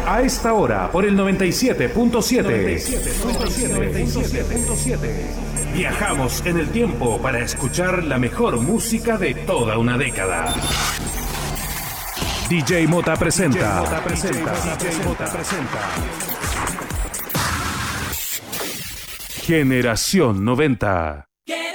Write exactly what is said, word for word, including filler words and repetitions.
A esta hora, por el noventa y siete punto siete. Viajamos en el tiempo para escuchar la mejor música de toda una década. D J Mota presenta. D J presenta. D J Mota presenta. Generación noventa.